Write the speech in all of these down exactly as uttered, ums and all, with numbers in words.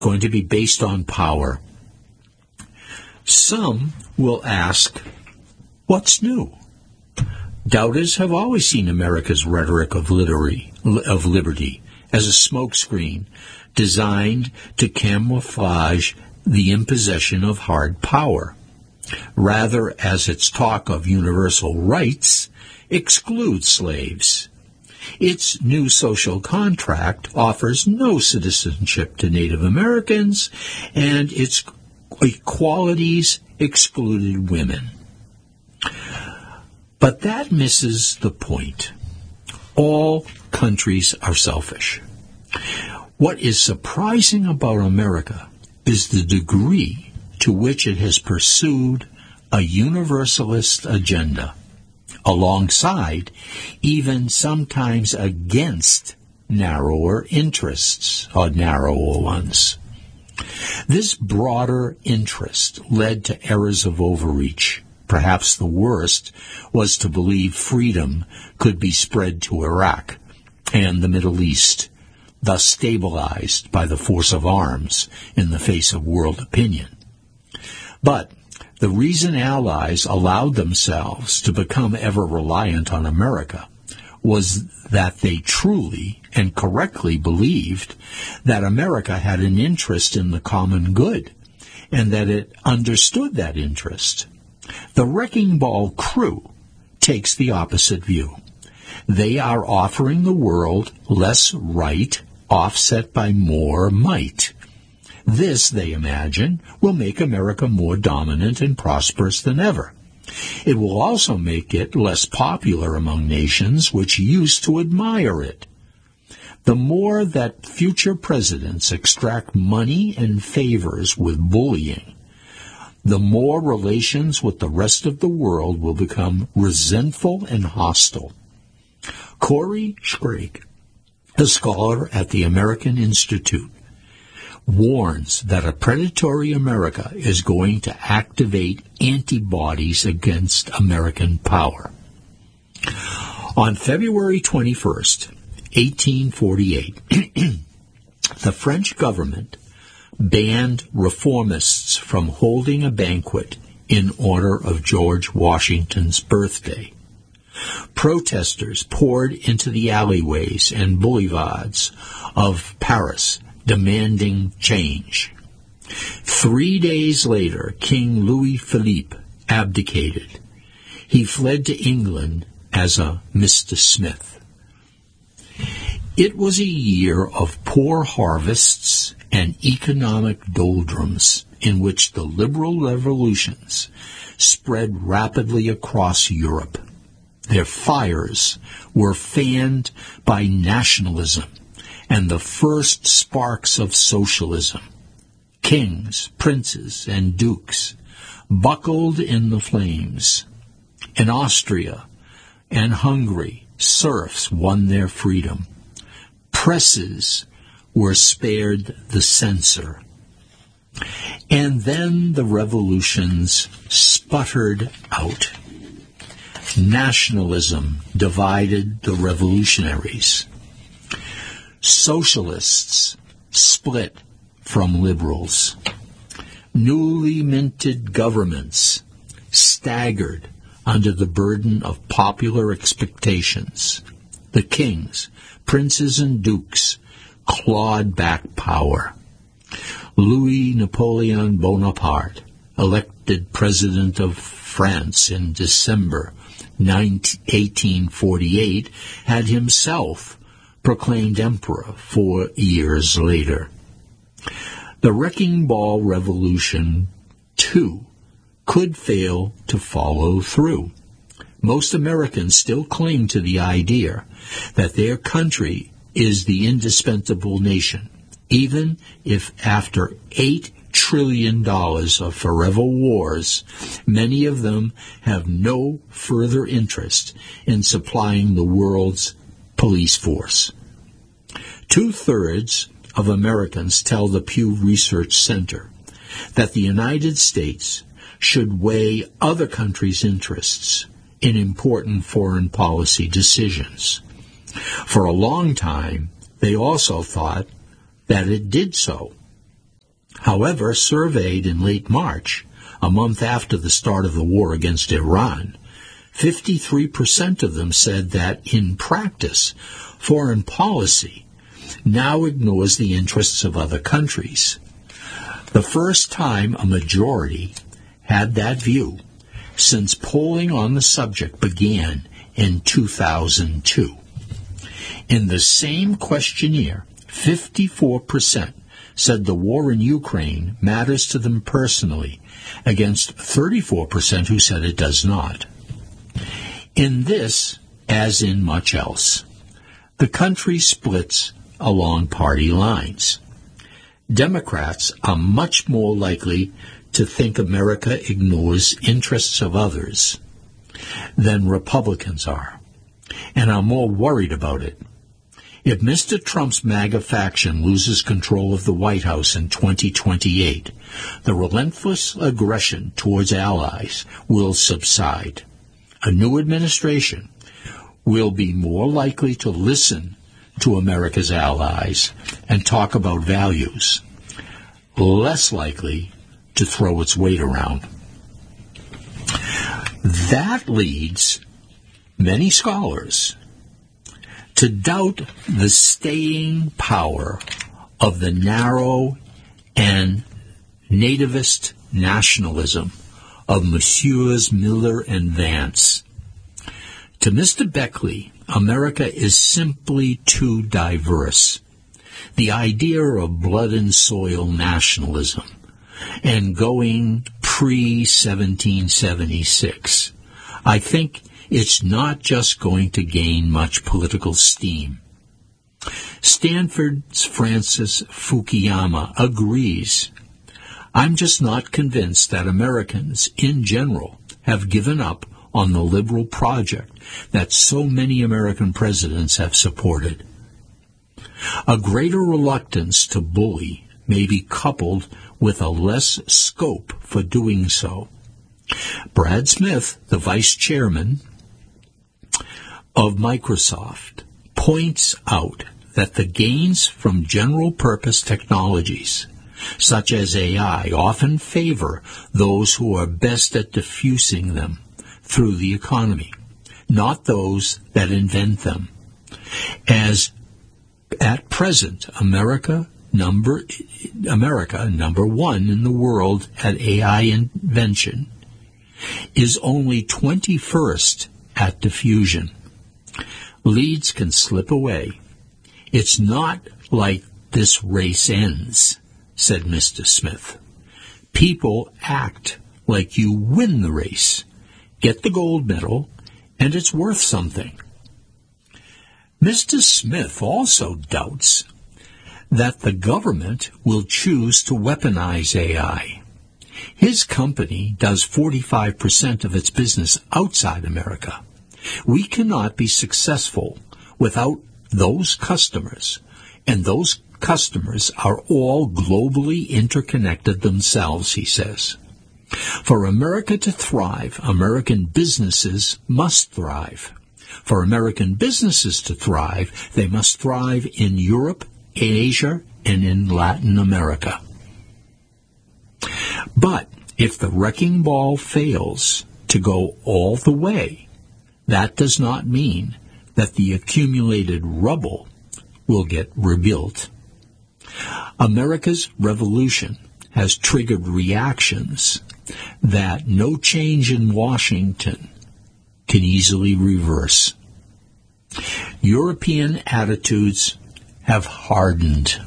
going to be based on power. Some will ask, what's new? Doubters have always seen America's rhetoric of liberty, of liberty as a smokescreen designed to camouflage the imposition of hard power, rather as its talk of universal rights excludes slaves. Its new social contract offers no citizenship to Native Americans, and its equalities excluded women. But that misses the point. All countries are selfish. What is surprising about America is the degree to which it has pursued a universalist agenda, alongside, even sometimes against, narrower interests, or narrower ones. This broader interest led to errors of overreach. Perhaps the worst was to believe freedom could be spread to Iraq and the Middle East, thus stabilized by the force of arms in the face of world opinion. But the reason allies allowed themselves to become ever reliant on America was that they truly and correctly believed that America had an interest in the common good, and that it understood that interest. The Wrecking Ball crew takes the opposite view. They are offering the world less right, offset by more might. This, they imagine, will make America more dominant and prosperous than ever. It will also make it less popular among nations which used to admire it. The more that future presidents extract money and favors with bullying, the more relations with the rest of the world will become resentful and hostile. Corey Sprague, a scholar at the American Institute, warns that a predatory America is going to activate antibodies against American power. On February twenty-first, eighteen forty-eight, the French government banned reformists from holding a banquet in honor of George Washington's birthday. Protesters poured into the alleyways and boulevards of Paris, demanding change. Three days later, King Louis Philippe abdicated. He fled to England as a Mister Smith. It was a year of poor harvests and economic doldrums in which the liberal revolutions spread rapidly across Europe. Their fires were fanned by nationalism and the first sparks of socialism. Kings, princes, and dukes buckled in the flames. In Austria and Hungary, serfs won their freedom. Presses were spared the censor. And then the revolutions sputtered out. Nationalism divided the revolutionaries. Socialists split from liberals. Newly minted governments staggered under the burden of popular expectations. The kings, princes, and dukes clawed back power. Louis Napoleon Bonaparte, elected president of France in December eighteen forty-eight, had himself proclaimed emperor four years later. The Wrecking Ball Revolution, too, could fail to follow through. Most Americans still cling to the idea that their country is the indispensable nation, even if after eight trillion dollars of forever wars, many of them have no further interest in supplying the world's police force. Two-thirds of Americans tell the Pew Research Center that the United States should weigh other countries' interests in important foreign policy decisions. For a long time, they also thought that it did so. However, surveyed in late March, a month after the start of the war against Iran, fifty-three percent of them said that, in practice, foreign policy now ignores the interests of other countries. The first time a majority had that view since polling on the subject began in two thousand two. In the same questionnaire, fifty-four percent said the war in Ukraine matters to them personally, against thirty-four percent who said it does not. In this, as in much else, the country splits along party lines. Democrats are much more likely to think America ignores interests of others than Republicans are, and are more worried about it. If Mister Trump's MAGA faction loses control of the White House in twenty twenty-eight, the relentless aggression towards allies will subside. A new administration will be more likely to listen to America's allies and talk about values, less likely to throw its weight around. That leads many scholars to doubt the staying power of the narrow and nativist nationalism of Messrs. Miller and Vance. To Mister Beckley, America is simply too diverse. The idea of blood and soil nationalism and going pre seventeen seventy-six, I think it's not just going to gain much political steam. Stanford's Francis Fukuyama agrees. I'm just not convinced that Americans in general have given up on the liberal project that so many American presidents have supported. A greater reluctance to bully may be coupled with a less scope for doing so. Brad Smith, the vice chairman of Microsoft, points out that the gains from general-purpose technologies, such as A I, often favor those who are best at diffusing them through the economy, not those that invent them. As at present, America number America, number one in the world at A I invention, is only twenty-first at diffusion. Leads can slip away. It's not like this race ends, said Mister Smith. People act like you win the race, get the gold medal, and it's worth something. Mister Smith also doubts that the government will choose to weaponize A I. His company does forty-five percent of its business outside America. We cannot be successful without those customers, and those customers are all globally interconnected themselves, he says. For America to thrive, American businesses must thrive. For American businesses to thrive, they must thrive in Europe, Asia, and in Latin America. But if the wrecking ball fails to go all the way, that does not mean that the accumulated rubble will get rebuilt. America's revolution has triggered reactions that no change in Washington can easily reverse. European attitudes have hardened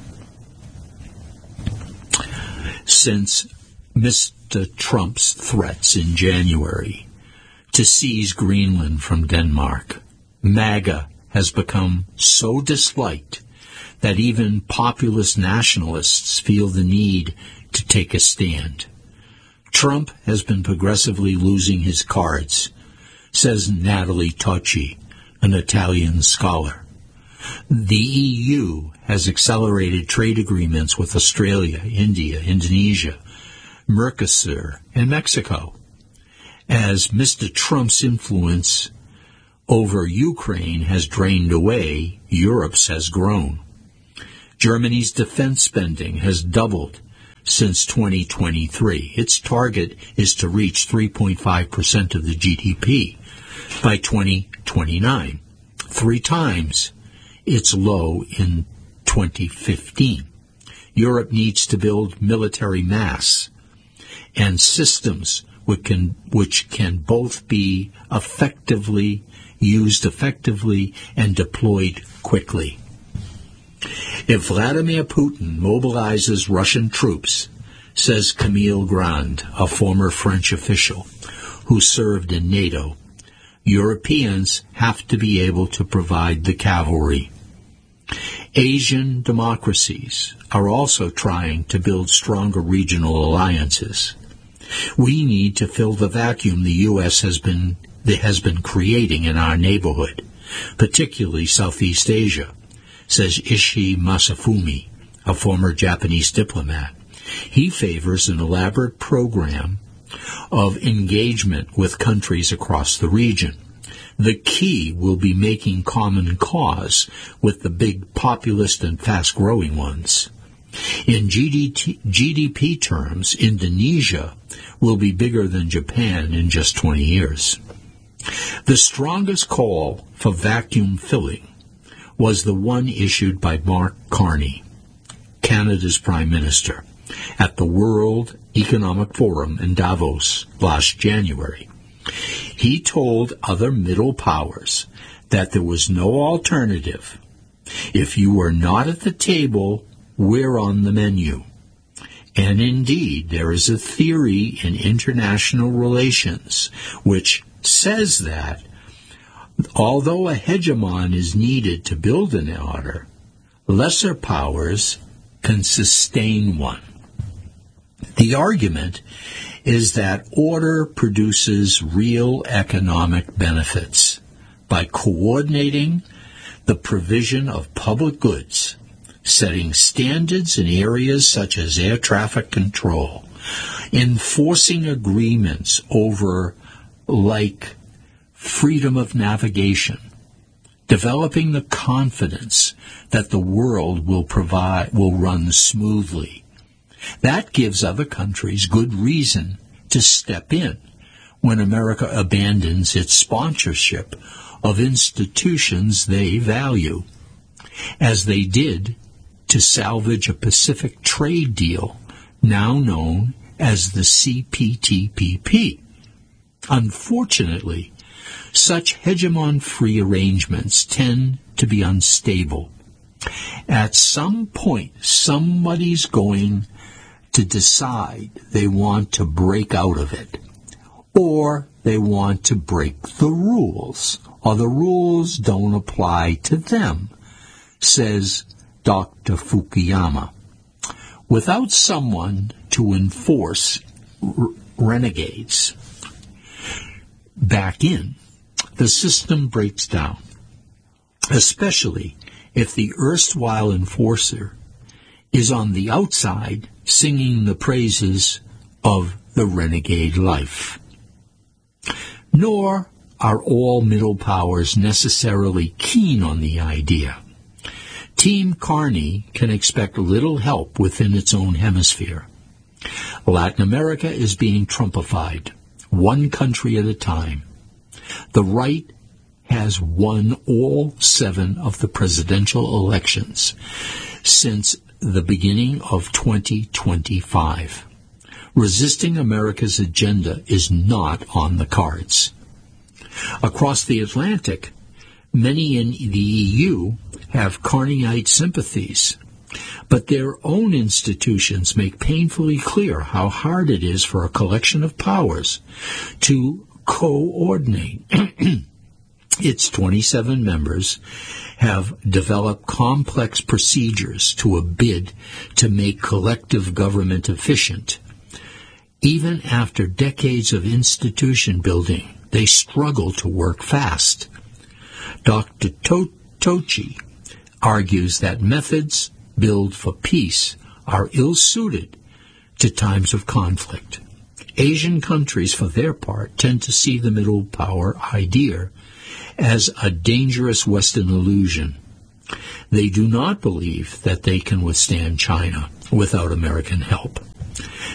since Mister Trump's threats in January to seize Greenland from Denmark. MAGA has become so disliked that even populist nationalists feel the need to take a stand. Trump has been progressively losing his cards, says Natalie Tocci, an Italian scholar. The E U has accelerated trade agreements with Australia, India, Indonesia, Mercosur, and Mexico, as Mister Trump's influence over Ukraine has drained away, Europe's has grown. Germany's defense spending has doubled since twenty twenty-three. Its target is to reach three point five percent of the G D P by twenty twenty-nine, three times its low in twenty fifteen. Europe needs to build military mass and systems which can, which can both be effectively used effectively and deployed quickly. If Vladimir Putin mobilizes Russian troops, says Camille Grand, a former French official who served in NATO, Europeans have to be able to provide the cavalry. Asian democracies are also trying to build stronger regional alliances. We need to fill the vacuum the U S has been has been creating in our neighborhood, particularly Southeast Asia, says Ishii Masafumi, a former Japanese diplomat. He favors an elaborate program of engagement with countries across the region. The key will be making common cause with the big populist and fast-growing ones. In G D P terms, Indonesia will be bigger than Japan in just twenty years. The strongest call for vacuum filling was the one issued by Mark Carney, Canada's Prime Minister, at the World Economic Forum in Davos last January. He told other middle powers that there was no alternative. If you were not at the table, we're on the menu. And indeed, there is a theory in international relations which says that although a hegemon is needed to build an order, lesser powers can sustain one. The argument is that order produces real economic benefits by coordinating the provision of public goods, setting standards in areas such as air traffic control, enforcing agreements over like freedom of navigation, developing the confidence that the world will provide will run smoothly. That gives other countries good reason to step in when America abandons its sponsorship of institutions they value, as they did to salvage a Pacific trade deal now known as the C P T P P. Unfortunately, such hegemon-free arrangements tend to be unstable. At some point, somebody's going to decide they want to break out of it, or they want to break the rules, or the rules don't apply to them, says Doctor Fukuyama. Without someone to enforce r- renegades back in, the system breaks down, especially if the erstwhile enforcer is on the outside singing the praises of the renegade life. Nor are all middle powers necessarily keen on the idea. Team Carney can expect little help within its own hemisphere. Latin America is being Trumpified, one country at a time. The right has won all seven of the presidential elections since the beginning of twenty twenty-five. Resisting America's agenda is not on the cards. Across the Atlantic, many in the E U have Carneyite sympathies, but their own institutions make painfully clear how hard it is for a collection of powers to coordinate. Its twenty-seven members have developed complex procedures to a bid to make collective government efficient. Even after decades of institution building, they struggle to work fast. Doctor To- Tochi argues that methods built for peace are ill-suited to times of conflict. Asian countries, for their part, tend to see the middle power idea as a dangerous Western illusion. They do not believe that they can withstand China without American help.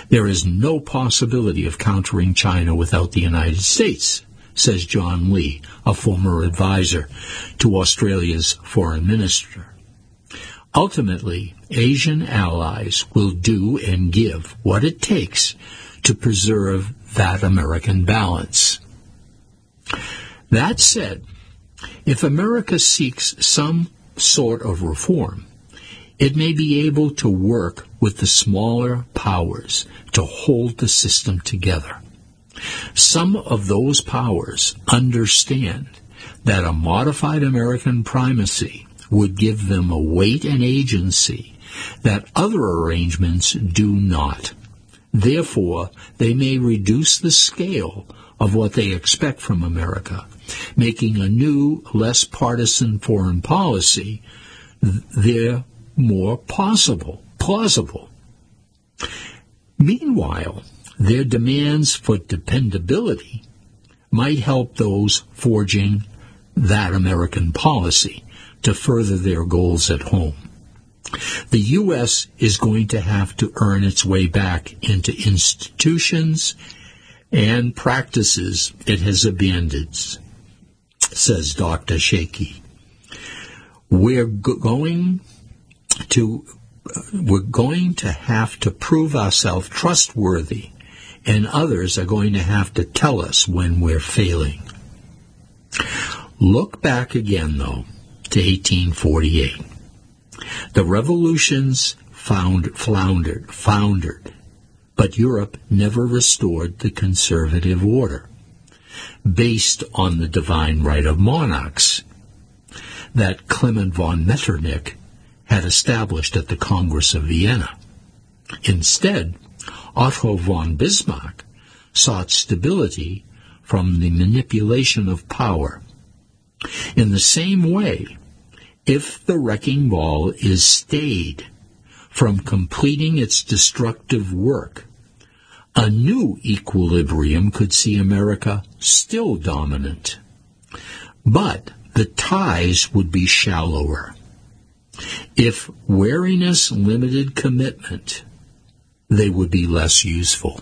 There is no possibility of countering China without the United States, says John Lee, a former advisor to Australia's foreign minister. Ultimately, Asian allies will do and give what it takes to preserve that American balance. That said, if America seeks some sort of reform, it may be able to work with the smaller powers to hold the system together. Some of those powers understand that a modified American primacy would give them a weight and agency that other arrangements do not. Therefore, they may reduce the scale of what they expect from America, making a new, less partisan foreign policy there more possible, plausible. Meanwhile, their demands for dependability might help those forging that American policy to further their goals at home. The U S is going to have to earn its way back into institutions and practices it has abandoned, says Doctor Shaky. We're going to we're going to have to prove ourselves trustworthy, and others are going to have to tell us when we're failing. Look back again, though, to eighteen forty-eight. The revolutions found, floundered, foundered, but Europe never restored the conservative order, based on the divine right of monarchs that Clement von Metternich had established at the Congress of Vienna. Instead, Otto von Bismarck sought stability from the manipulation of power. In the same way, if the wrecking ball is stayed from completing its destructive work, a new equilibrium could see America still dominant. But the ties would be shallower. If wariness limited commitment, they would be less useful.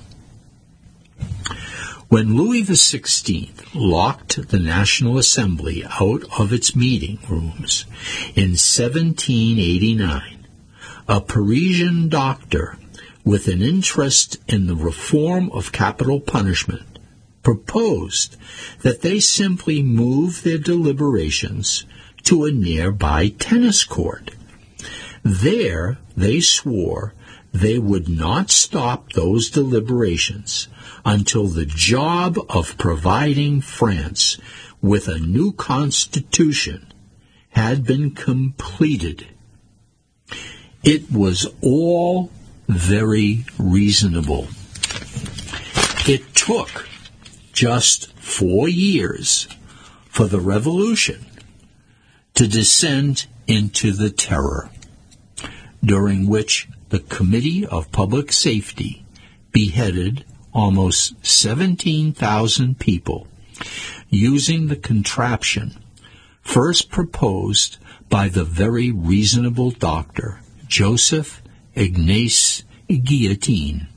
When Louis the Sixteenth locked the National Assembly out of its meeting rooms in seventeen eighty-nine, a Parisian doctor with an interest in the reform of capital punishment proposed that they simply move their deliberations to a nearby tennis court. There, they swore they would not stop those deliberations until the job of providing France with a new constitution had been completed. It was all very reasonable. It took just four years for the revolution to descend into the terror, during which the Committee of Public Safety beheaded almost seventeen thousand people using the contraption first proposed by the very reasonable doctor Joseph Ignace Guillotine.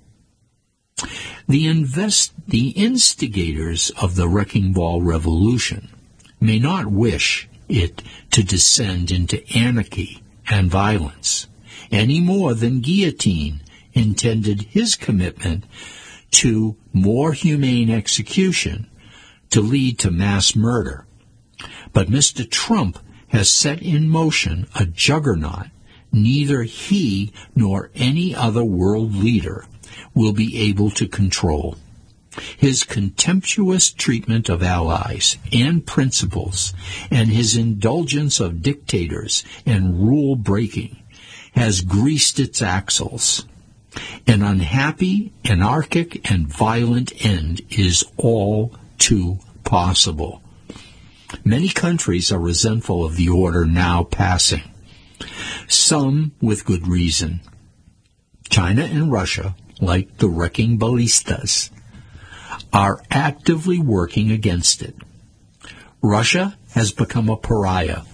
The, invest, the instigators of the Wrecking Ball Revolution may not wish it to descend into anarchy and violence, any more than Guillotine intended his commitment to more humane execution to lead to mass murder. But Mister Trump has set in motion a juggernaut neither he nor any other world leader will be able to control. His contemptuous treatment of allies and principles and his indulgence of dictators and rule-breaking has greased its axles. An unhappy, anarchic, and violent end is all too possible. Many countries are resentful of the order now passing, some with good reason. China and Russia, like the wrecking ballistas, are actively working against it. Russia has become a pariah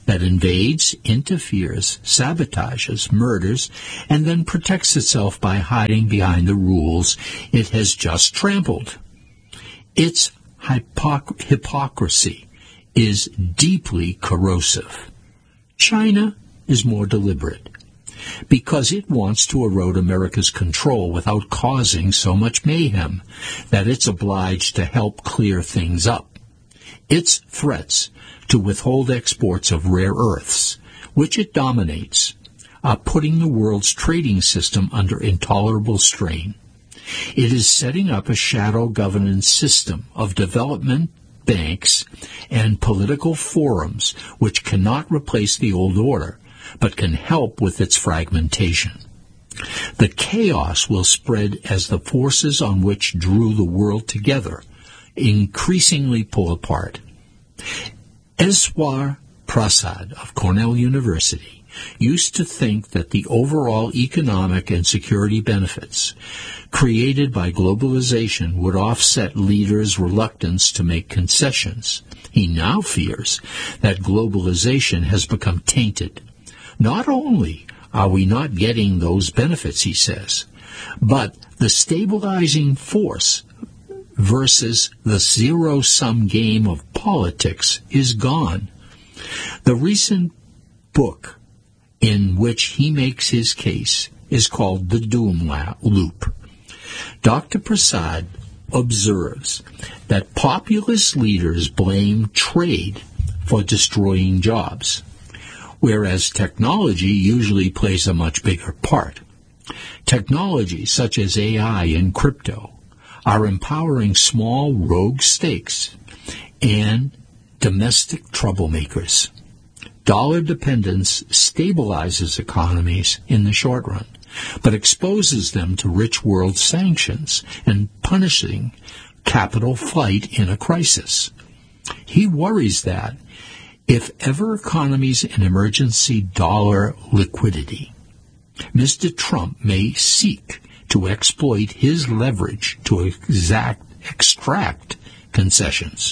that invades, interferes, sabotages, murders, and then protects itself by hiding behind the rules it has just trampled. Its hypoc- hypocrisy is deeply corrosive. China is more deliberate, because it wants to erode America's control without causing so much mayhem that it's obliged to help clear things up. Its threats to withhold exports of rare earths, which it dominates, are putting the world's trading system under intolerable strain. It is setting up a shadow governance system of development banks and political forums which cannot replace the old order, but can help with its fragmentation. The chaos will spread as the forces on which drew the world together increasingly pull apart. Eswar Prasad of Cornell University used to think that the overall economic and security benefits created by globalization would offset leaders' reluctance to make concessions. He now fears that globalization has become tainted. Not only are we not getting those benefits, he says, but the stabilizing force versus the zero-sum game of politics is gone. The recent book in which he makes his case is called The Doom Loop. Doctor Prasad observes that populist leaders blame trade for destroying jobs, whereas technology usually plays a much bigger part. Technology such as A I and crypto are empowering small rogue states and domestic troublemakers. Dollar dependence stabilizes economies in the short run, but exposes them to rich world sanctions and punishing capital flight in a crisis. He worries that if ever economies in emergency dollar liquidity, Mister Trump may seek to exploit his leverage to exact, extract concessions.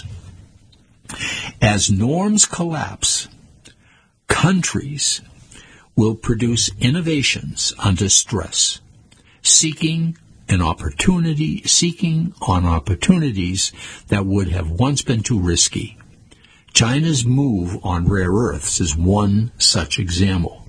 As norms collapse, countries will produce innovations under stress, seeking an opportunity, seeking on opportunities that would have once been too risky. China's move on rare earths is one such example.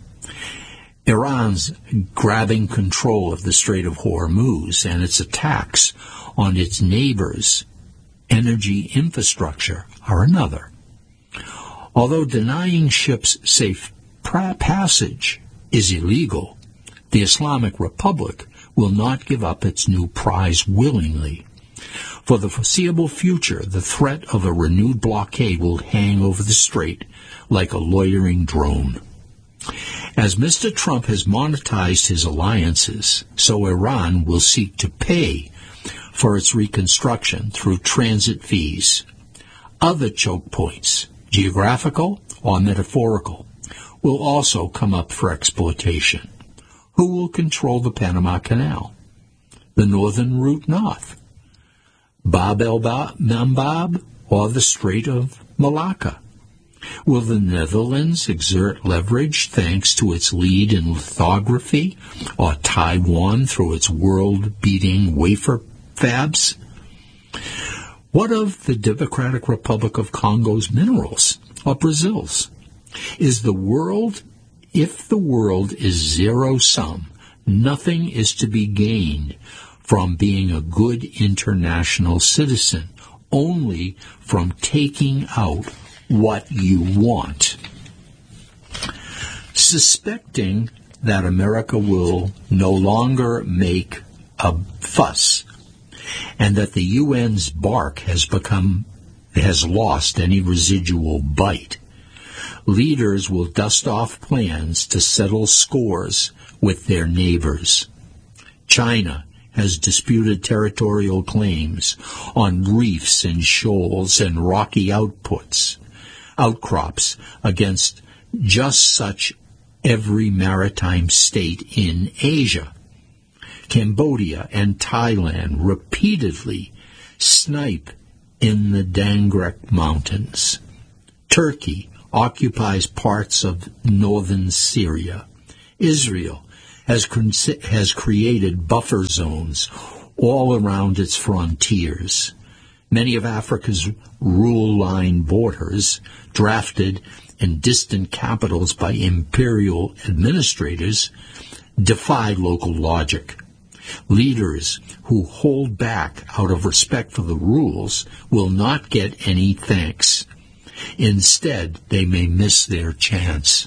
Iran's grabbing control of the Strait of Hormuz and its attacks on its neighbors' energy infrastructure are another. Although denying ships safe passage is illegal, the Islamic Republic will not give up its new prize willingly. For the foreseeable future, the threat of a renewed blockade will hang over the strait like a loitering drone. As Mister Trump has monetized his alliances, so Iran will seek to pay for its reconstruction through transit fees. Other choke points, geographical or metaphorical, will also come up for exploitation. Who will control the Panama Canal? The northern route north? Bab el-Mandab or the Strait of Malacca? Will the Netherlands exert leverage thanks to its lead in lithography, or Taiwan through its world-beating wafer fabs? What of the Democratic Republic of Congo's minerals, or Brazil's? Is the world, if the world is zero-sum, nothing is to be gained from being a good international citizen, only from taking out what you want. Suspecting that America will no longer make a fuss and that the U N's bark has become has lost any residual bite, leaders will dust off plans to settle scores with their neighbors. China has disputed territorial claims on reefs and shoals and rocky outputs, outcrops against just such every maritime state in Asia. Cambodia and Thailand repeatedly snipe in the Dangrek Mountains. Turkey occupies parts of northern Syria. Israel has, cre- has created buffer zones all around its frontiers. Many of Africa's rule line borders, drafted in distant capitals by imperial administrators, defy local logic. Leaders who hold back out of respect for the rules will not get any thanks. Instead, they may miss their chance.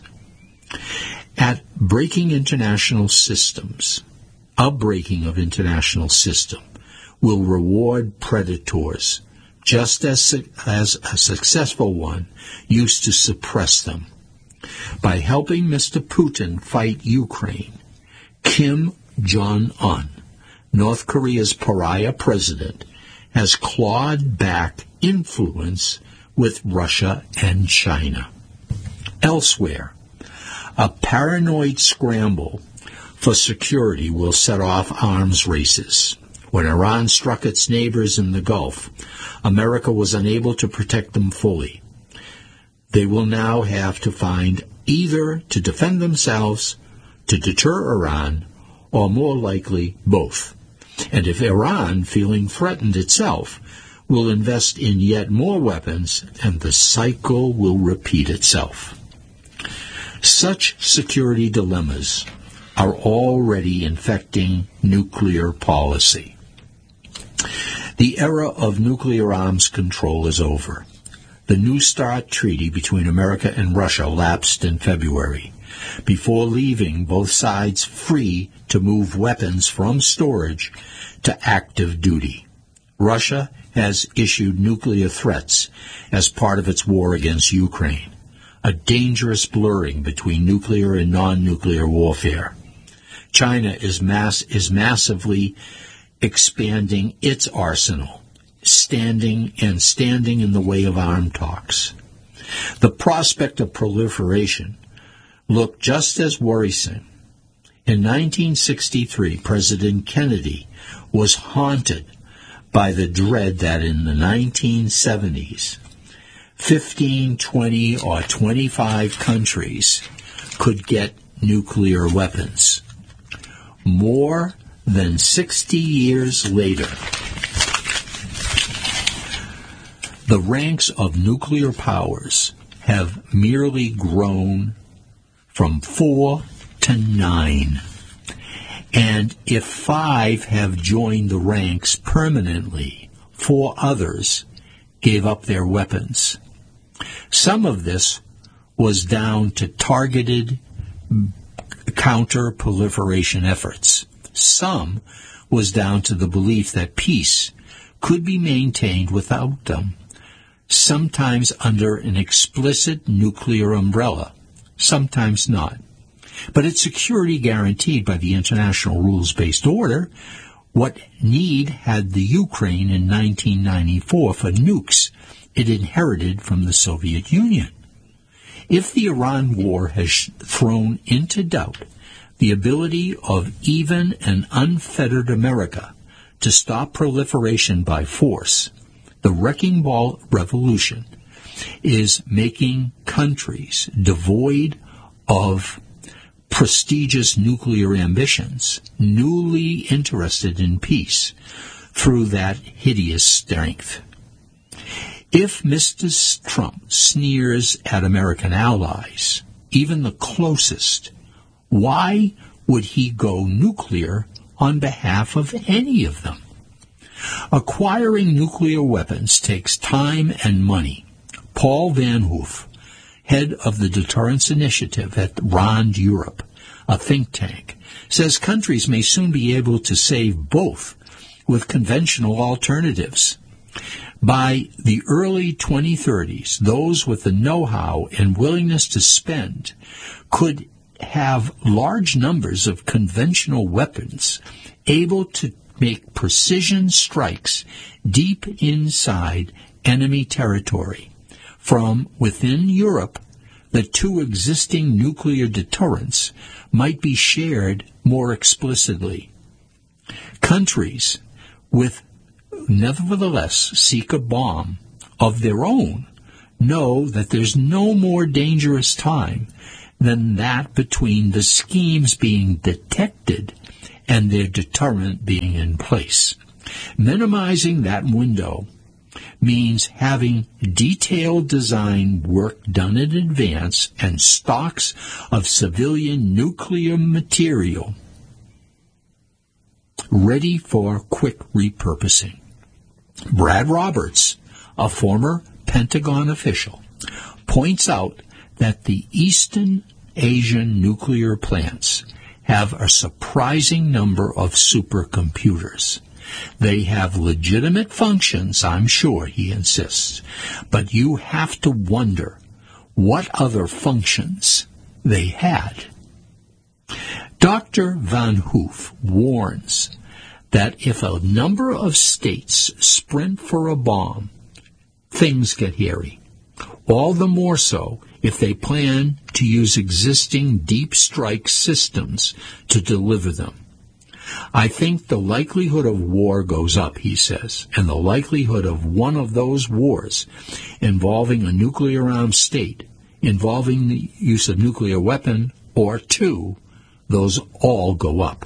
At breaking international systems, a breaking of international system will reward predators, just as, as a successful one used to suppress them. By helping Mister Putin fight Ukraine, Kim Jong-un, North Korea's pariah president, has clawed back influence with Russia and China. Elsewhere, a paranoid scramble for security will set off arms races. When Iran struck its neighbors in the Gulf, America was unable to protect them fully. They will now have to find either to defend themselves, to deter Iran, or more likely both. And if Iran, feeling threatened itself, will invest in yet more weapons, and the cycle will repeat itself. Such security dilemmas are already infecting nuclear policy. The era of nuclear arms control is over. The New START treaty between America and Russia lapsed in February, before leaving both sides free to move weapons from storage to active duty. Russia has issued nuclear threats as part of its war against Ukraine, a dangerous blurring between nuclear and non-nuclear warfare. China is mass is massively expanding its arsenal, standing and standing in the way of arm talks. The prospect of proliferation looked just as worrisome. In nineteen sixty-three, President Kennedy was haunted by the dread that in the nineteen seventies, fifteen, twenty, or twenty-five countries could get nuclear weapons. More than sixty years later, the ranks of nuclear powers have merely grown from four to nine. And if five have joined the ranks permanently, four others gave up their weapons. Some of this was down to targeted counter-proliferation efforts. Some was down to the belief that peace could be maintained without them, sometimes under an explicit nuclear umbrella, sometimes not. But it's security guaranteed by the international rules-based order. What need had the Ukraine in nineteen ninety-four for nukes it inherited from the Soviet Union? If the Iran war has thrown into doubt the ability of even an unfettered America to stop proliferation by force, the wrecking ball revolution is making countries devoid of prestigious nuclear ambitions, newly interested in peace, through that hideous strength. If Mister Trump sneers at American allies, even the closest, why would he go nuclear on behalf of any of them? Acquiring nuclear weapons takes time and money. Paul Van Hoof, head of the Deterrence Initiative at RAND Europe, a think tank, says countries may soon be able to save both with conventional alternatives. By the early twenty thirties, those with the know-how and willingness to spend could have large numbers of conventional weapons able to make precision strikes deep inside enemy territory. From within Europe, the two existing nuclear deterrents might be shared more explicitly. Countries with nevertheless seek a bomb of their own know that there's no more dangerous time than that between the schemes being detected and their deterrent being in place. Minimizing that window means having detailed design work done in advance and stocks of civilian nuclear material ready for quick repurposing. Brad Roberts, a former Pentagon official, points out that the Eastern Asian nuclear plants have a surprising number of supercomputers. They have legitimate functions, I'm sure, he insists, but you have to wonder what other functions they had. Doctor Van Hoof warns that if a number of states sprint for a bomb, things get hairy. All the more so if they plan to use existing deep strike systems to deliver them. I think the likelihood of war goes up, he says, and the likelihood of one of those wars involving a nuclear-armed state, involving the use of nuclear weapon, or two, those all go up.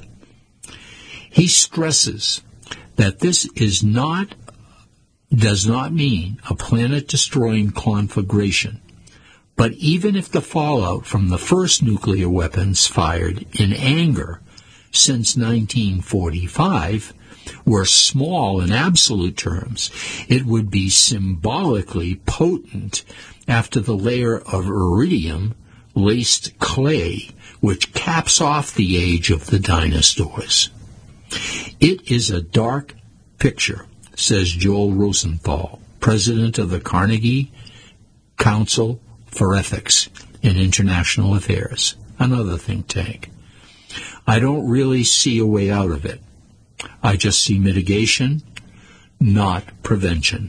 He stresses that this is not, does not mean a planet-destroying conflagration, but even if the fallout from the first nuclear weapons fired in anger since nineteen forty-five were small in absolute terms, it would be symbolically potent after the layer of iridium-laced clay which caps off the age of the dinosaurs. It is a dark picture, says Joel Rosenthal, president of the Carnegie Council for Ethics in International Affairs, another think tank. I don't really see a way out of it. I just see mitigation, not prevention.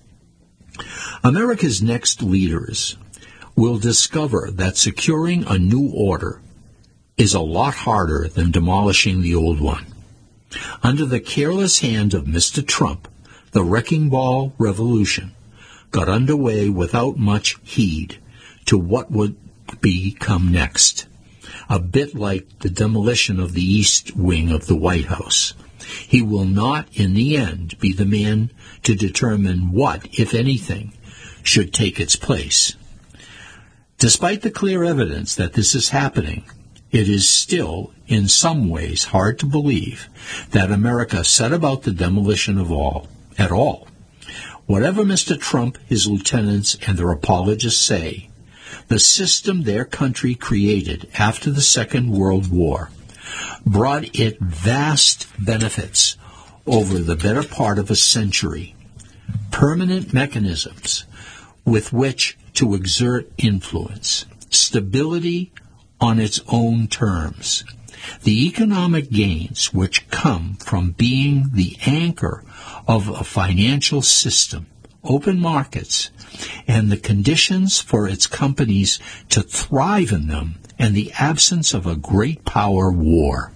America's next leaders will discover that securing a new order is a lot harder than demolishing the old one. Under the careless hand of Mister Trump, the wrecking ball revolution got underway without much heed to what would become next. A bit like the demolition of the East Wing of the White House. He will not, in the end, be the man to determine what, if anything, should take its place. Despite the clear evidence that this is happening, it is still, in some ways, hard to believe that America set about the demolition of all, at all. Whatever Mister Trump, his lieutenants, and their apologists say, the system their country created after the Second World War brought it vast benefits over the better part of a century, permanent mechanisms with which to exert influence, stability on its own terms, the economic gains which come from being the anchor of a financial system, open markets, and the conditions for its companies to thrive in them, and the absence of a great power war.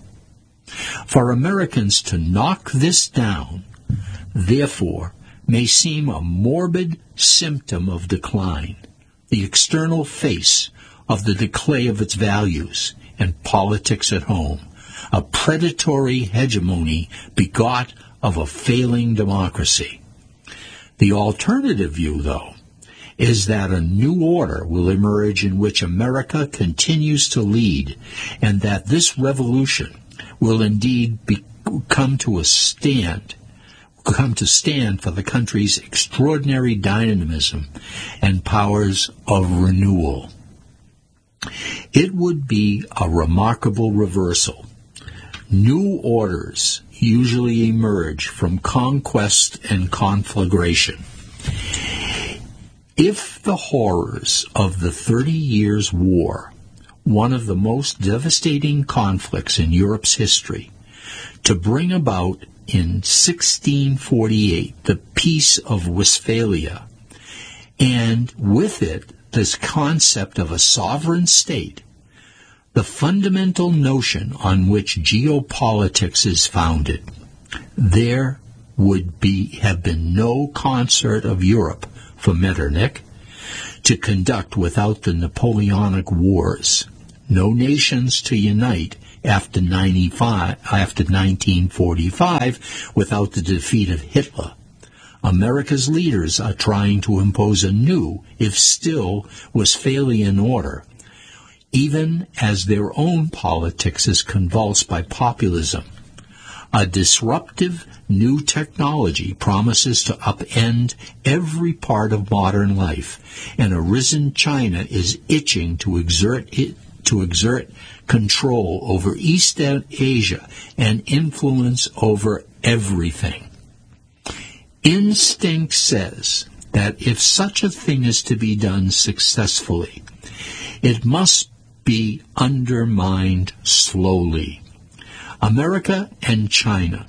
For Americans to knock this down, therefore, may seem a morbid symptom of decline, the external face of the decay of its values and politics at home, a predatory hegemony begot of a failing democracy. The alternative view, though, is that a new order will emerge in which America continues to lead, and that this revolution will indeed be, come to a stand, come to stand for the country's extraordinary dynamism and powers of renewal. It would be a remarkable reversal. New orders usually emerge from conquest and conflagration. If the horrors of the Thirty Years' War, one of the most devastating conflicts in Europe's history, to bring about in sixteen forty-eight the Peace of Westphalia, and with it this concept of a sovereign state, the fundamental notion on which geopolitics is founded, there would be have been no concert of Europe for Metternich, to conduct without the Napoleonic Wars, no nations to unite after ninety-five, after nineteen forty-five without the defeat of Hitler. America's leaders are trying to impose a new, if still Westphalian order, even as their own politics is convulsed by populism. A disruptive new technology promises to upend every part of modern life, and a risen China is itching to exert it, to exert control over East Asia and influence over everything. Instinct says that if such a thing is to be done successfully, it must be undermined slowly. America and China,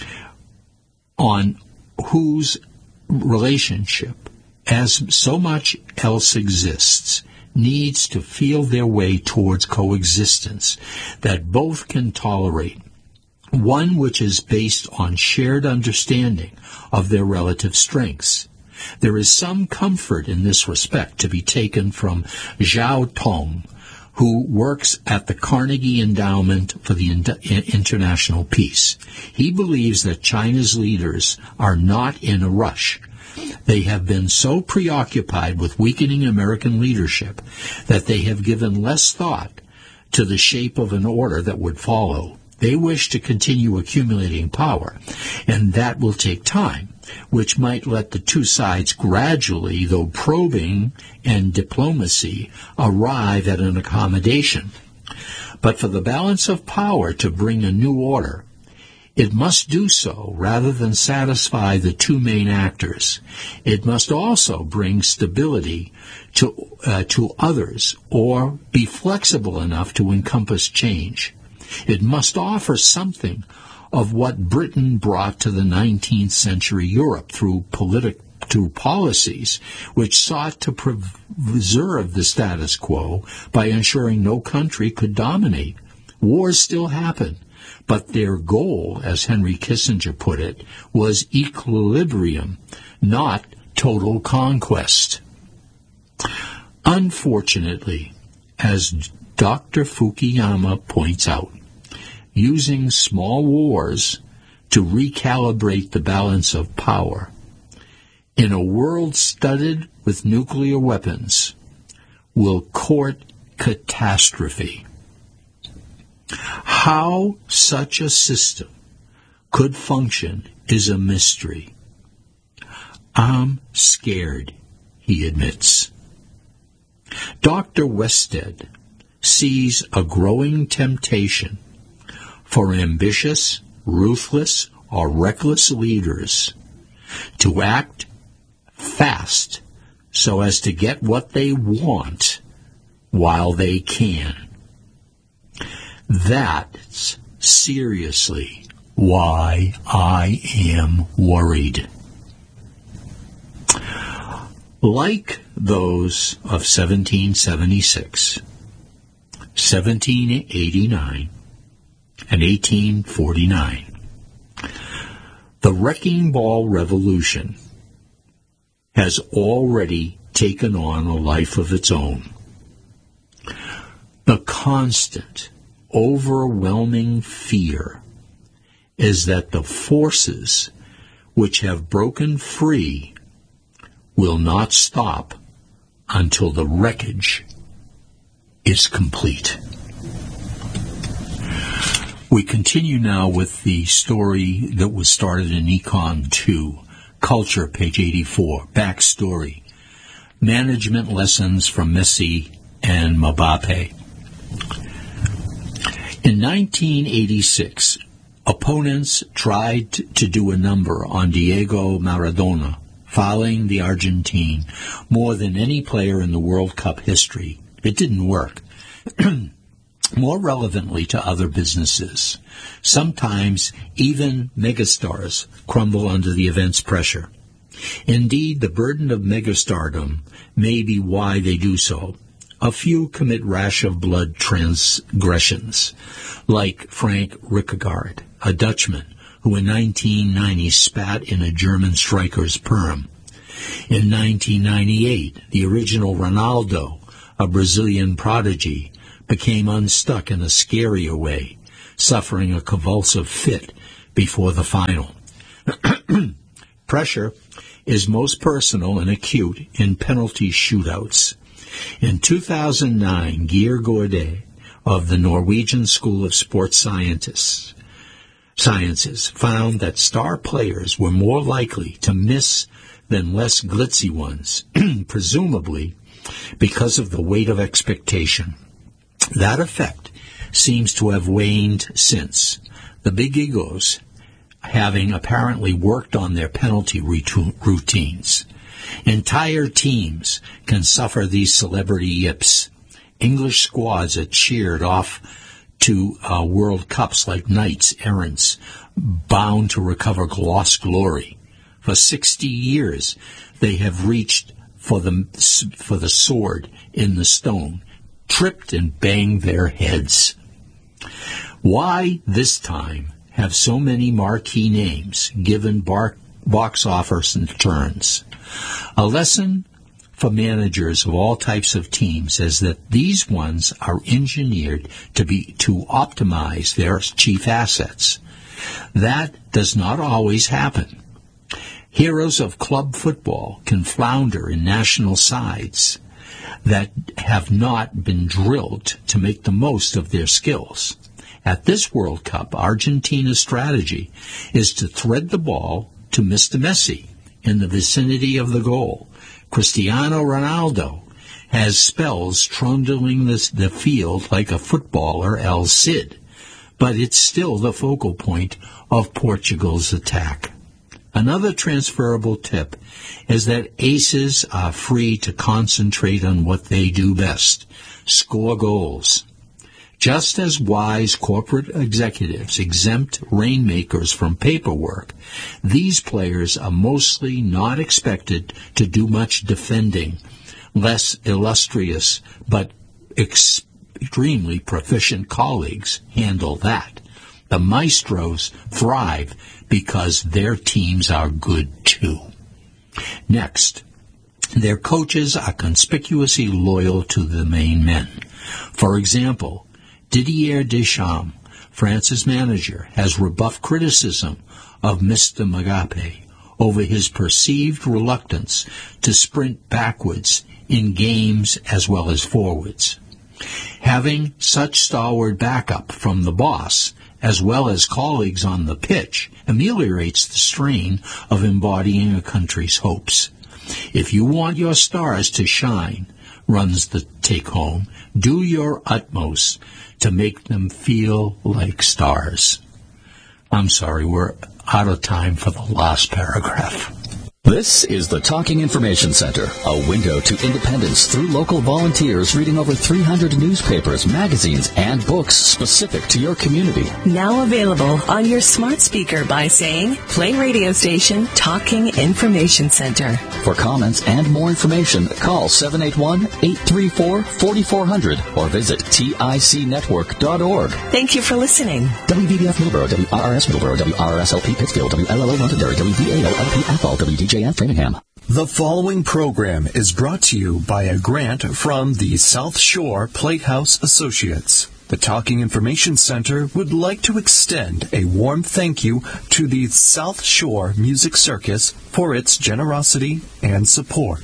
on whose relationship, as so much else exists, needs to feel their way towards coexistence that both can tolerate, one which is based on shared understanding of their relative strengths. There is some comfort in this respect to be taken from Zhao Tong, who works at the Carnegie Endowment for the International Peace. He believes that China's leaders are not in a rush. They have been so preoccupied with weakening American leadership that they have given less thought to the shape of an order that would follow. They wish to continue accumulating power, and that will take time, which might let the two sides gradually, though probing and diplomacy, arrive at an accommodation. But for the balance of power to bring a new order, it must do so rather than satisfy the two main actors. It must also bring stability to, uh, to others, or be flexible enough to encompass change. It must offer something of what Britain brought to the nineteenth century Europe through politic, through policies which sought to preserve the status quo by ensuring no country could dominate. Wars still happen, but their goal, as Henry Kissinger put it, was equilibrium, not total conquest. Unfortunately, as Doctor Fukuyama points out, using small wars to recalibrate the balance of power in a world studded with nuclear weapons will court catastrophe. How such a system could function is a mystery. I'm scared, he admits. Doctor Wested sees a growing temptation for ambitious, ruthless, or reckless leaders to act fast so as to get what they want while they can. That's seriously why I am worried. Like those of seventeen seventy-six, seventeen eighty-nine, and eighteen forty-nine, the Wrecking Ball Revolution has already taken on a life of its own. The constant, overwhelming fear is that the forces which have broken free will not stop until the wreckage is complete. We continue now with the story that was started in Econ two, Culture, page eighty-four, Backstory, Management Lessons from Messi and Mbappe. In nineteen eighty-six, opponents tried to do a number on Diego Maradona, fouling the Argentine more than any player in the World Cup history. It didn't work. More relevantly to other businesses, sometimes even megastars crumble under the event's pressure. Indeed, the burden of megastardom may be why they do so. A few commit rash of blood transgressions, like Frank Rijkaard, a Dutchman who in nineteen ninety spat in a German striker's perm. In nineteen ninety-eight, the original Ronaldo, a Brazilian prodigy, became unstuck in a scarier way, suffering a convulsive fit before the final. Pressure is most personal and acute in penalty shootouts. In two thousand nine, Geir Gorde of the Norwegian School of Sports Scientists, Sciences found that star players were more likely to miss than less glitzy ones, presumably because of the weight of expectation. That effect seems to have waned since, the big egos having apparently worked on their penalty routines. Entire teams can suffer these celebrity yips. English squads are cheered off to uh, World Cups like knights errants, bound to recover lost glory. For sixty years, they have reached for the, for the sword in the stone, tripped and banged their heads. Why, this time, have so many marquee names given bar- box office returns? A lesson for managers of all types of teams is that these ones are engineered to be to optimize their chief assets. That does not always happen. Heroes of club football can flounder in national sides that have not been drilled to make the most of their skills. At this World Cup, Argentina's strategy is to thread the ball to Mister Messi in the vicinity of the goal. Cristiano Ronaldo has spells trundling the, the field like a footballer El Cid, but it's still the focal point of Portugal's attack. Another transferable tip is that aces are free to concentrate on what they do best, score goals. Just as wise corporate executives exempt rainmakers from paperwork, these players are mostly not expected to do much defending. Less illustrious but extremely proficient colleagues handle that. The maestros thrive because their teams are good too. Next, their coaches are conspicuously loyal to the main men. For example, Didier Deschamps, France's manager, has rebuffed criticism of Mister Mbappé over his perceived reluctance to sprint backwards in games as well as forwards. Having such stalwart backup from the boss, as well as colleagues on the pitch, ameliorates the strain of embodying a country's hopes. If you want your stars to shine, runs the take-home, do your utmost to make them feel like stars. I'm sorry, we're out of time for the last paragraph. This is the Talking Information Center, a window to independence through local volunteers reading over three hundred newspapers, magazines, and books specific to your community. Now available on your smart speaker by saying, play radio station Talking Information Center. For comments and more information, call seven eight one, eight three four, four four zero zero or visit tic network dot org. Thank you for listening. W B B F Middleborough, W R R S Middleborough, W R R S L P Pittsfield, W L L O Londonderry, W B A O L P Athol, W D J and Framingham. The following program is brought to you by a grant from the South Shore Playhouse Associates. The Talking Information Center would like to extend a warm thank you to the South Shore Music Circus for its generosity and support.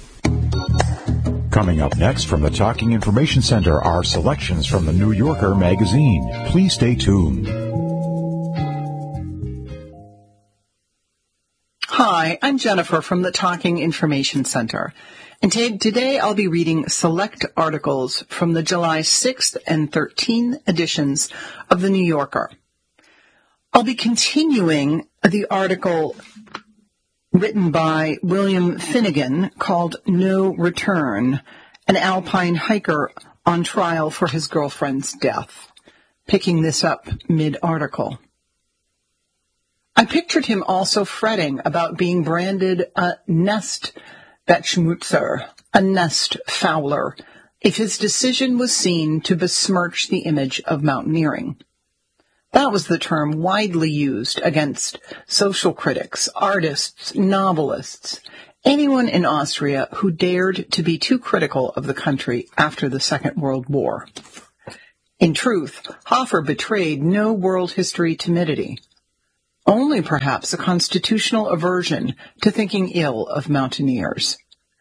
Coming up next from the Talking Information Center are selections from the New Yorker magazine. Please stay tuned. Hi, I'm Jennifer from the Talking Information Center, and t- today I'll be reading select articles from the July sixth and thirteenth editions of the New Yorker. I'll be continuing the article written by William Finnegan called No Return, an alpine hiker on trial for his girlfriend's death, picking this up mid-article. I pictured him also fretting about being branded a nest Betschmutzer, a nest fouler, if his decision was seen to besmirch the image of mountaineering. That was the term widely used against social critics, artists, novelists, anyone in Austria who dared to be too critical of the country after the Second World War. In truth, Hofer betrayed no world history timidity, only perhaps a constitutional aversion to thinking ill of mountaineers.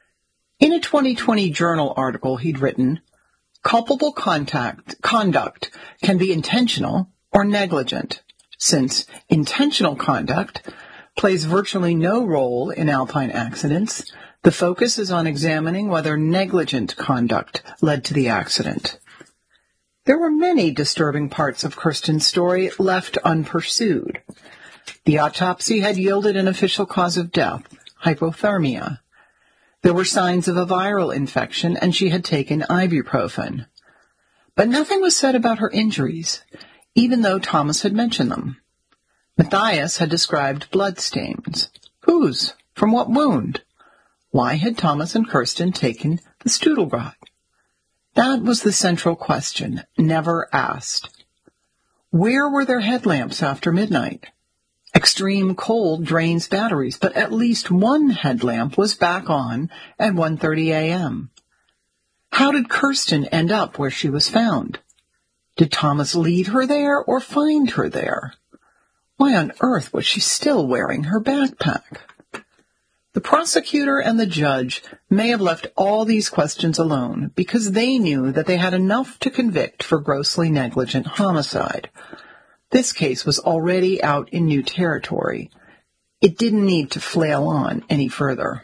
In a twenty twenty Journal article he'd written, culpable contact, conduct can be intentional or negligent, since intentional conduct plays virtually no role in alpine accidents. The focus is on examining whether negligent conduct led to the accident. There were many disturbing parts of Kirsten's story left unpursued. The autopsy had yielded an official cause of death, hypothermia. There were signs of a viral infection, and she had taken ibuprofen. But nothing was said about her injuries, even though Thomas had mentioned them. Matthias had described bloodstains. Whose? From what wound? Why had Thomas and Kirsten taken the Studelgrat? That was the central question, never asked. Where were their headlamps after midnight? Extreme cold drains batteries, but at least one headlamp was back on at one thirty a.m. How did Kirsten end up where she was found? Did Thomas lead her there or find her there? Why on earth was she still wearing her backpack? The prosecutor and the judge may have left all these questions alone because they knew that they had enough to convict for grossly negligent homicide. This case was already out in new territory. It didn't need to flail on any further.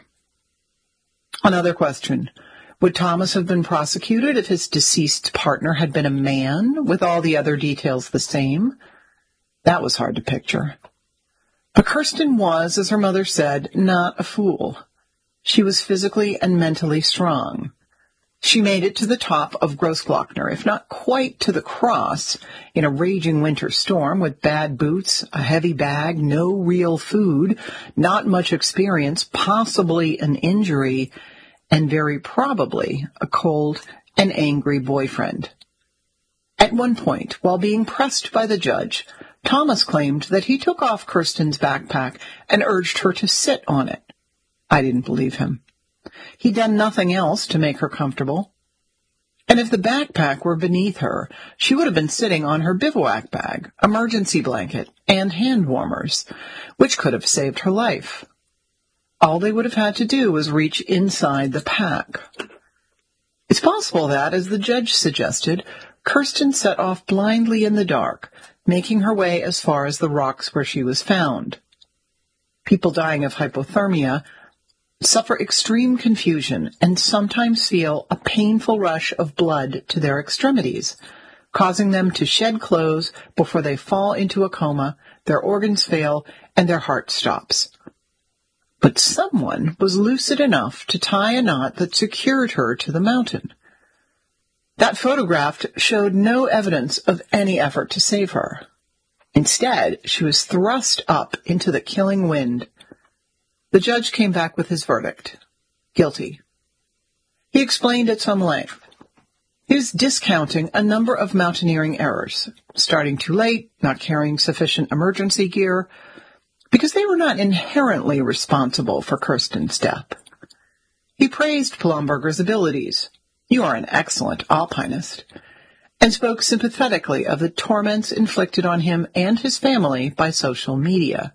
Another question. Would Thomas have been prosecuted if his deceased partner had been a man, with all the other details the same? That was hard to picture. But Kirsten was, as her mother said, not a fool. She was physically and mentally strong. She made it to the top of Grossglockner, if not quite to the cross, in a raging winter storm with bad boots, a heavy bag, no real food, not much experience, possibly an injury, and very probably a cold and angry boyfriend. At one point, while being pressed by the judge, Thomas claimed that he took off Kirsten's backpack and urged her to sit on it. I didn't believe him. He'd done nothing else to make her comfortable. And if the backpack were beneath her, she would have been sitting on her bivouac bag, emergency blanket, and hand warmers, which could have saved her life. All they would have had to do was reach inside the pack. It's possible that, as the judge suggested, Kirsten set off blindly in the dark, making her way as far as the rocks where she was found. People dying of hypothermia suffer extreme confusion and sometimes feel a painful rush of blood to their extremities, causing them to shed clothes before they fall into a coma, their organs fail, and their heart stops. But someone was lucid enough to tie a knot that secured her to the mountain. That photograph showed no evidence of any effort to save her. Instead, she was thrust up into the killing wind. The judge came back with his verdict. Guilty. He explained at some length. He was discounting a number of mountaineering errors, starting too late, not carrying sufficient emergency gear, because they were not inherently responsible for Kirsten's death. He praised Plomberger's abilities. You are an excellent alpinist, and spoke sympathetically of the torments inflicted on him and his family by social media.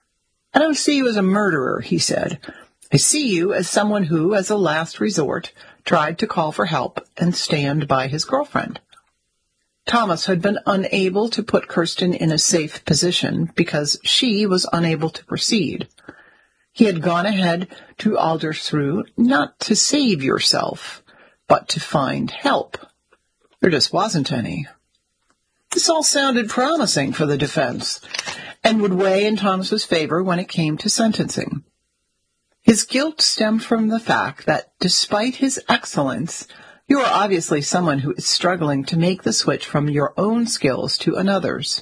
I don't see you as a murderer, he said. I see you as someone who, as a last resort, tried to call for help and stand by his girlfriend. Thomas had been unable to put Kirsten in a safe position because she was unable to proceed. He had gone ahead to Aldersrud not to save yourself, but to find help. There just wasn't any. This all sounded promising for the defense, and would weigh in Thomas's favor when it came to sentencing. His guilt stemmed from the fact that, despite his excellence, you are obviously someone who is struggling to make the switch from your own skills to another's.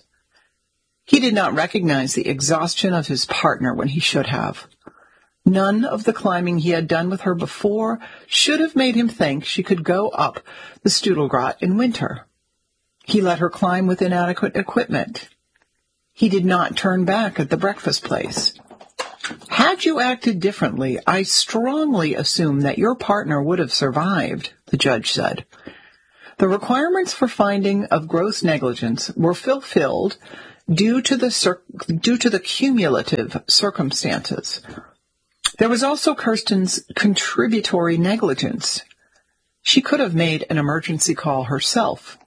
He did not recognize the exhaustion of his partner when he should have. None of the climbing he had done with her before should have made him think she could go up the Studelgrat in winter. He let her climb with inadequate equipment. He did not turn back at the breakfast place. Had Had you acted differently, I strongly assume that your partner would have survived, the judge said. The requirements for finding of gross negligence were fulfilled due to the cir- due to the cumulative circumstances. There was also Kirsten's contributory negligence. She could have made an emergency call herself.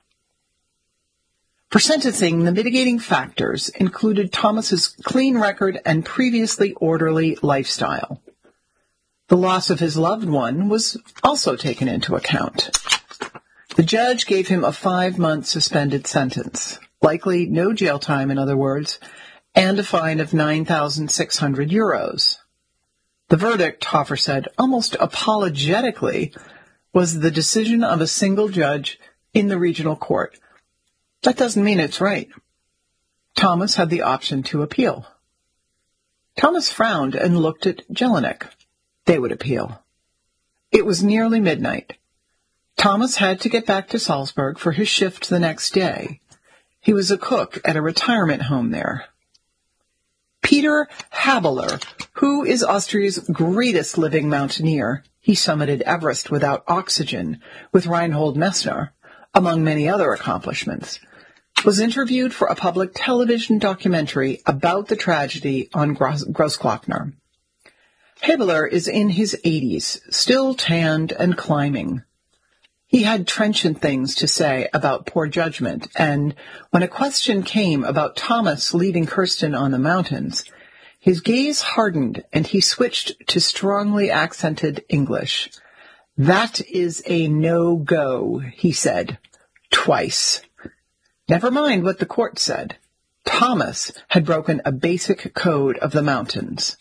For sentencing, the mitigating factors included Thomas's clean record and previously orderly lifestyle. The loss of his loved one was also taken into account. The judge gave him a five-month suspended sentence, likely no jail time, in other words, and a fine of nine thousand six hundred euros. The verdict, Hoffer said, almost apologetically, was the decision of a single judge in the regional court. That doesn't mean it's right. Thomas had the option to appeal. Thomas frowned and looked at Jelinek. They would appeal. It was nearly midnight. Thomas had to get back to Salzburg for his shift the next day. He was a cook at a retirement home there. Peter Habeler, who is Austria's greatest living mountaineer, he summited Everest without oxygen with Reinhold Messner, among many other accomplishments, was interviewed for a public television documentary about the tragedy on Grossglockner. Habeler is in his eighties, still tanned and climbing. He had trenchant things to say about poor judgment, and when a question came about Thomas leaving Kirsten on the mountains, his gaze hardened and he switched to strongly accented English. That is a no-go, he said, twice. Never mind what the court said. Thomas had broken a basic code of the mountains.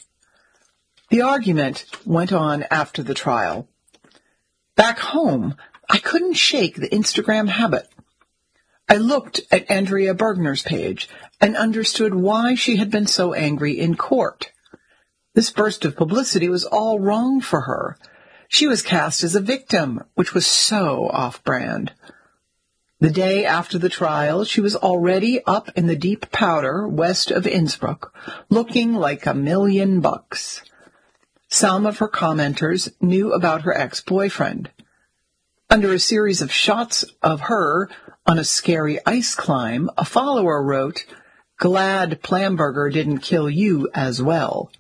The argument went on after the trial. Back home, I couldn't shake the Instagram habit. I looked at Andrea Bergner's page and understood why she had been so angry in court. This burst of publicity was all wrong for her. She was cast as a victim, which was so off-brand. The day after the trial, she was already up in the deep powder west of Innsbruck, looking like a million bucks. Some of her commenters knew about her ex-boyfriend. Under a series of shots of her on a scary ice climb, a follower wrote, "Glad Plamberger didn't kill you as well."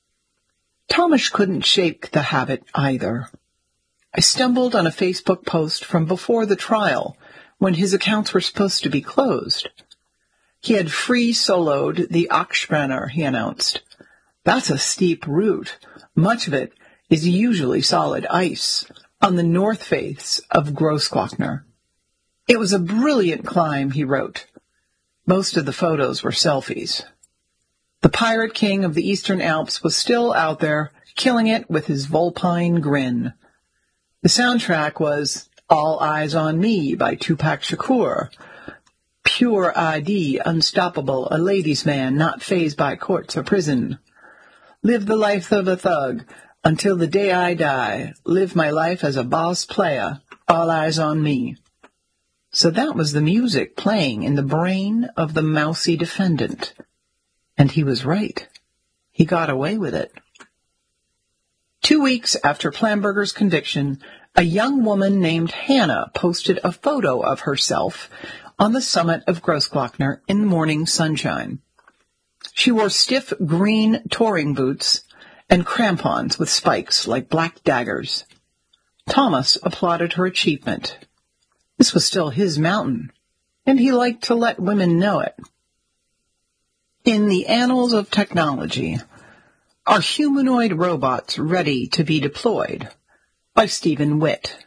Thomas couldn't shake the habit either. I stumbled on a Facebook post from before the trial, when his accounts were supposed to be closed. He had free-soloed the Achsbrenner, he announced. That's a steep route. Much of it is usually solid ice on the north face of Grossglockner. It was a brilliant climb, he wrote. Most of the photos were selfies. The pirate king of the Eastern Alps was still out there, killing it with his vulpine grin. The soundtrack was All Eyes on Me by Tupac Shakur. Pure I D, unstoppable, a ladies' man, not fazed by courts or prison. Live the life of a thug, until the day I die. Live my life as a boss player, all eyes on me. So that was the music playing in the brain of the mousy defendant. And he was right. He got away with it. Two weeks after Plamberger's conviction, a young woman named Hannah posted a photo of herself on the summit of Grossglockner in the morning sunshine. She wore stiff green touring boots and crampons with spikes like black daggers. Thomas applauded her achievement. This was still his mountain, and he liked to let women know it. In the annals of technology, Are Humanoid Robots Ready to be Deployed? By Stephen Witt.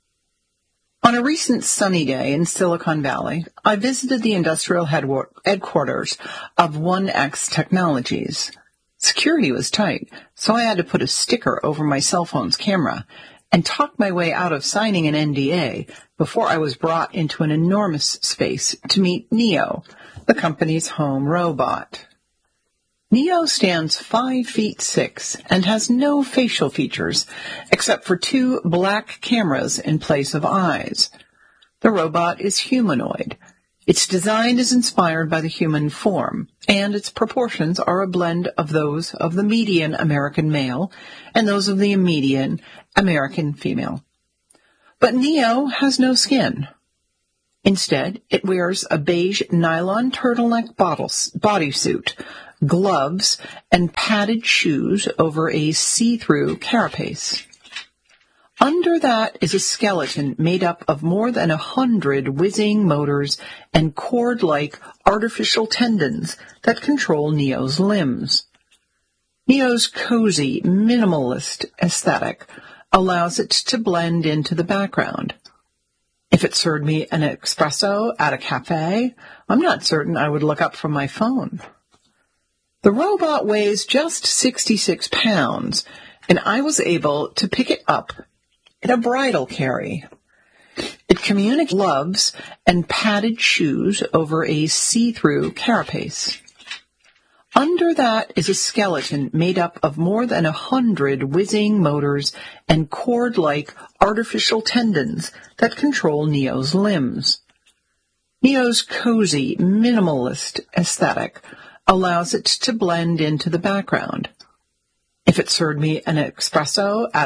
On a recent sunny day in Silicon Valley, I visited the industrial headquarters of one X Technologies. Security was tight, so I had to put a sticker over my cell phone's camera and talk my way out of signing an N D A before I was brought into an enormous space to meet Neo, the company's home robot. Neo stands five feet six and has no facial features except for two black cameras in place of eyes. The robot is humanoid. Its design is inspired by the human form, and its proportions are a blend of those of the median American male and those of the median American female. But Neo has no skin. Instead, it wears a beige nylon turtleneck bodysuit, gloves, and padded shoes over a see-through carapace. Under that is a skeleton made up of more than a hundred whizzing motors and cord-like artificial tendons that control Neo's limbs. Neo's cozy, minimalist aesthetic allows it to blend into the background. If it served me an espresso at a cafe, I'm not certain I would look up from my phone. The robot weighs just sixty-six pounds, and I was able to pick it up in a bridal carry. It communicates gloves and padded shoes over a see-through carapace. Under that is a skeleton made up of more than a hundred whizzing motors and cord-like artificial tendons that control Neo's limbs. Neo's cozy, minimalist aesthetic allows it to blend into the background. If it served me an espresso at